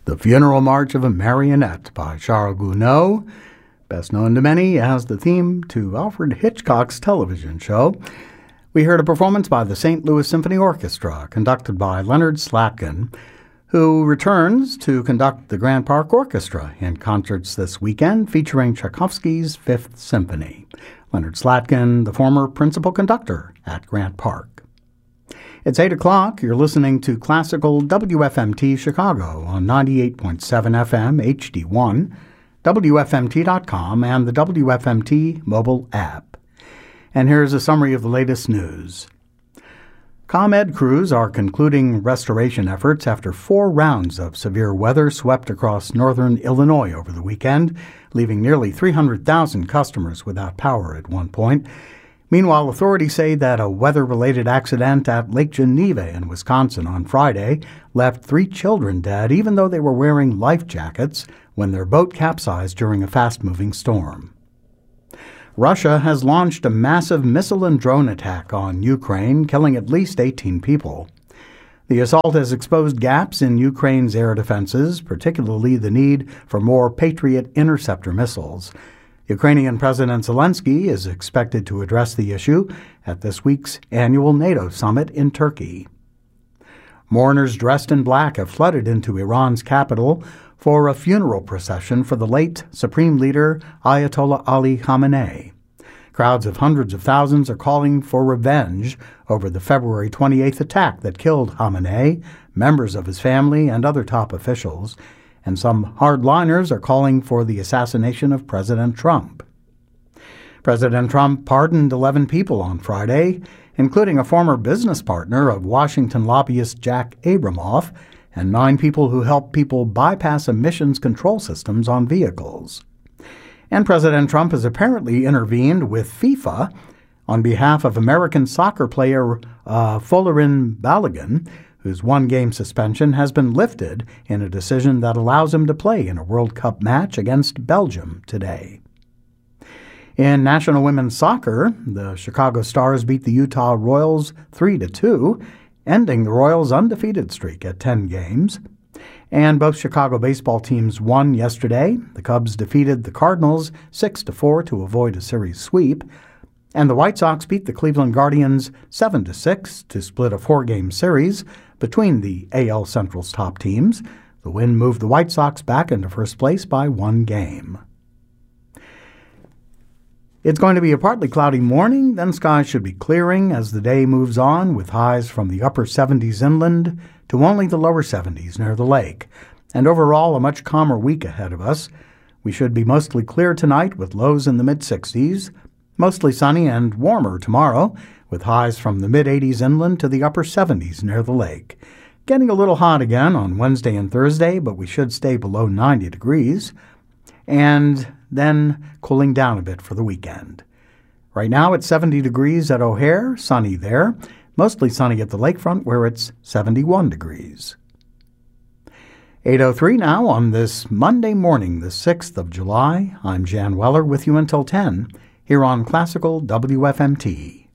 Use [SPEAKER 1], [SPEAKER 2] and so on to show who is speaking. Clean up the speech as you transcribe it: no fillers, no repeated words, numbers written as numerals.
[SPEAKER 1] The Funeral March of a Marionette by Charles Gounod, best known to many as the theme to Alfred Hitchcock's television show. We heard a performance by the St. Louis Symphony Orchestra, conducted by Leonard Slatkin, who returns to conduct the Grant Park Orchestra in concerts this weekend featuring Tchaikovsky's Fifth Symphony. Leonard Slatkin, the former principal conductor at Grant Park. It's 8 o'clock. You're listening to Classical WFMT Chicago on 98.7 FM HD1, WFMT.com, and the WFMT mobile app. And here's a summary of the latest news. ComEd crews are concluding restoration efforts after 4 rounds of severe weather swept across northern Illinois over the weekend, leaving nearly 300,000 customers without power at one point. Meanwhile, authorities say that a weather-related accident at Lake Geneva in Wisconsin on Friday left 3 children dead, even though they were wearing life jackets when their boat capsized during a fast-moving storm. Russia has launched a massive missile and drone attack on Ukraine, killing at least 18 people. The assault has exposed gaps in Ukraine's air defenses, particularly the need for more Patriot interceptor missiles. Ukrainian President Zelensky is expected to address the issue at this week's annual NATO summit in Turkey. Mourners dressed in black have flooded into Iran's capital for a funeral procession for the late Supreme Leader Ayatollah Ali Khamenei. Crowds of hundreds of thousands are calling for revenge over the February 28th attack that killed Khamenei, members of his family, and other top officials. And some hardliners are calling for the assassination of President Trump. President Trump pardoned 11 people on Friday, including a former business partner of Washington lobbyist Jack Abramoff, and 9 people who helped people bypass emissions control systems on vehicles. And President Trump has apparently intervened with FIFA on behalf of American soccer player Folarin Balogun, whose 1-game suspension has been lifted in a decision that allows him to play in a World Cup match against Belgium today. In National Women's Soccer, the Chicago Stars beat the Utah Royals 3-2, ending the Royals' undefeated streak at 10 games. And both Chicago baseball teams won yesterday. The Cubs defeated the Cardinals 6-4 to avoid a series sweep. And the White Sox beat the Cleveland Guardians 7-6 to split a 4-game series between the AL Central's top teams. The win moved the White Sox back into first place by 1 game. It's going to be a partly cloudy morning, then skies should be clearing as the day moves on, with highs from the upper 70s inland to only the lower 70s near the lake. And overall, a much calmer week ahead of us. We should be mostly clear tonight with lows in the mid-60s, mostly sunny and warmer tomorrow, with highs from the mid-80s inland to the upper 70s near the lake. Getting a little hot again on Wednesday and Thursday, but we should stay below 90 degrees. And then cooling down a bit for the weekend. Right now it's 70 degrees at O'Hare, sunny there. Mostly sunny at the lakefront where it's 71 degrees. 8:03 now on this Monday morning, the 6th of July. I'm Jan Weller with you until 10 here on Classical WFMT.